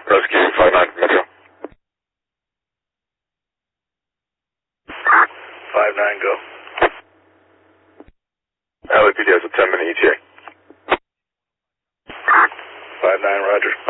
Rescue 5-9 Metro. 5-9, go. LAPD has a 10-minute ETA. 5-9, roger.